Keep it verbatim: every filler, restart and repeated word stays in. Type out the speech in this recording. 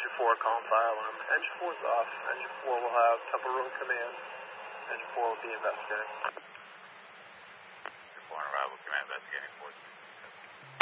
engine four, calling fire alarm. Engine four is off. Engine four will have Temple Road Command. Engine four will be investigating.